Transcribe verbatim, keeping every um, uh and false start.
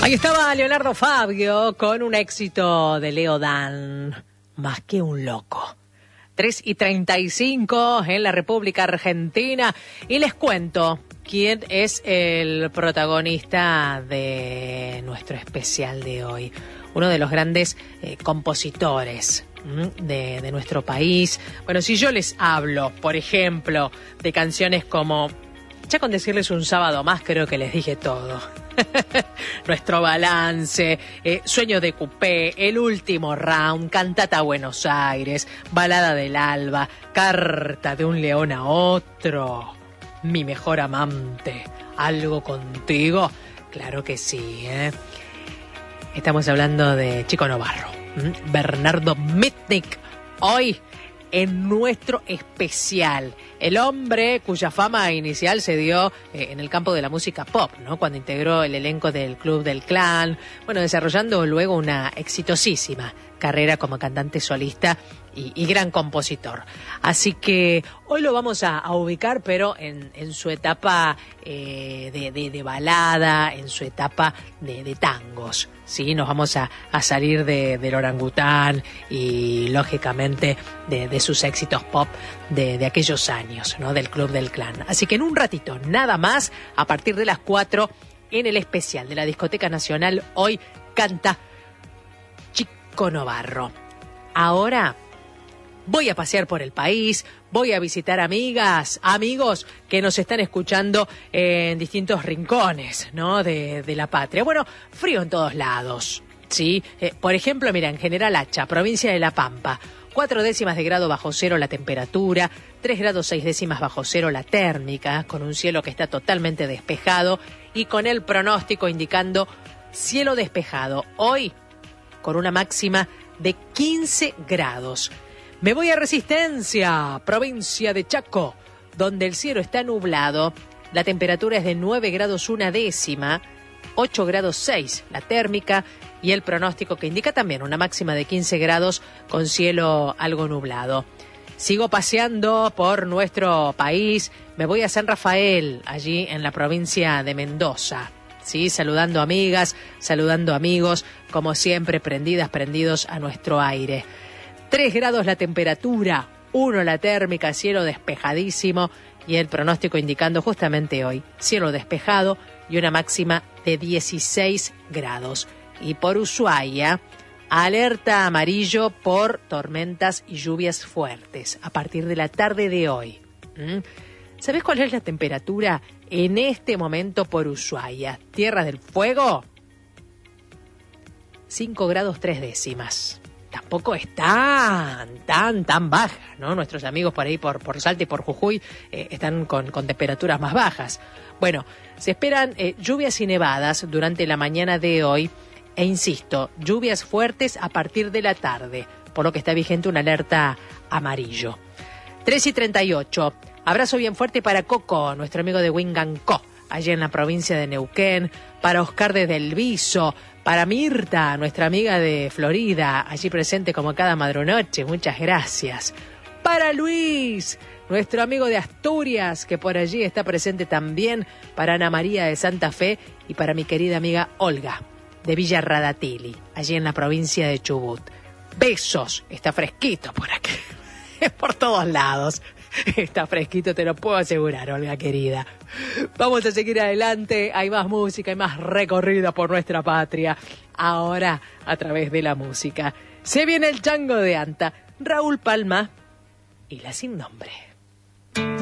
Ahí estaba Leonardo Fabio con un éxito de Leo Dan, Más que un loco. tres y treinta y cinco en la República Argentina. Y les cuento quién es el protagonista de nuestro especial de hoy. Uno de los grandes eh, compositores de, de nuestro país. Bueno, si yo les hablo, por ejemplo, de canciones como... Ya con decirles un sábado más creo que les dije todo. Nuestro balance, eh, Sueño de Cupé, El último round, Cantata a Buenos Aires, Balada del Alba, Carta de un león a otro, Mi mejor amante, Algo contigo. Claro que sí, ¿eh? Estamos hablando de Chico Novarro, ¿m? Bernardo Mitnick, hoy en nuestro especial. El hombre cuya fama inicial se dio eh, en el campo de la música pop, ¿no? Cuando integró el elenco del Club del Clan, bueno, desarrollando luego una exitosísima carrera como cantante solista y, y gran compositor. Así que hoy lo vamos a, a ubicar, pero en, en su etapa eh, de, de, de balada, en su etapa de, de tangos. Sí, nos vamos a, a salir de, del orangután y, lógicamente, de, de sus éxitos pop de, de aquellos años, ¿no? Del Club del Clan. Así que en un ratito, nada más, a partir de las cuatro, en el especial de la Discoteca Nacional, hoy canta Chico Novarro. Ahora voy a pasear por el país, voy a visitar amigas, amigos que nos están escuchando en distintos rincones, ¿no? de, de la patria. Bueno, frío en todos lados, ¿sí? Eh, por ejemplo, mira, en General Hacha, provincia de La Pampa, cuatro décimas de grado bajo cero la temperatura, tres grados seis décimas bajo cero la térmica, con un cielo que está totalmente despejado y con el pronóstico indicando cielo despejado. Hoy, con una máxima de quince grados. Me voy a Resistencia, provincia de Chaco, donde el cielo está nublado, la temperatura es de nueve grados una décima, ocho grados seis la térmica y el pronóstico que indica también una máxima de quince grados con cielo algo nublado. Sigo paseando por nuestro país, me voy a San Rafael, allí en la provincia de Mendoza. Sí, saludando amigas, saludando amigos, como siempre prendidas, prendidos a nuestro aire. tres grados la temperatura, uno la térmica, cielo despejadísimo y el pronóstico indicando justamente hoy cielo despejado y una máxima de dieciséis grados. Y por Ushuaia, alerta amarillo por tormentas y lluvias fuertes a partir de la tarde de hoy. ¿Mm? ¿Sabés cuál es la temperatura en este momento por Ushuaia? Tierra del Fuego, cinco grados tres décimas. Tampoco es tan, tan, tan baja, ¿no? Nuestros amigos por ahí, por, por Salta y por Jujuy, eh, están con, con temperaturas más bajas. Bueno, se esperan eh, lluvias y nevadas durante la mañana de hoy, e insisto, lluvias fuertes a partir de la tarde, por lo que está vigente una alerta amarillo. tres y treinta y ocho. Abrazo bien fuerte para Coco, nuestro amigo de Wingancó, allí en la provincia de Neuquén, para Oscar desde El Viso, para Mirta, nuestra amiga de Florida, allí presente como cada madrunoche, muchas gracias. Para Luis, nuestro amigo de Asturias, que por allí está presente también, para Ana María de Santa Fe y para mi querida amiga Olga, de Villa Radatili, allí en la provincia de Chubut. Besos, está fresquito por aquí, por todos lados. Está fresquito, te lo puedo asegurar, Olga querida. Vamos a seguir adelante, hay más música, hay más recorrida por nuestra patria. Ahora, a través de la música. Se viene el chango de Anta, Raúl Palma y la sin nombre.